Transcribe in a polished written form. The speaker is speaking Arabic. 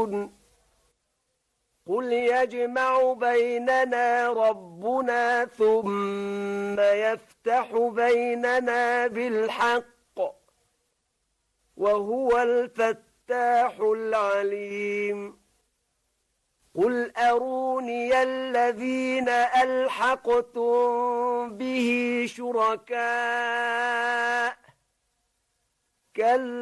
يعدلون قل يجمع بيننا ربنا ثم يفتح بيننا بالحق وهو الفتاح العليم قل أروني الذين ألحقتم به شركاء كلا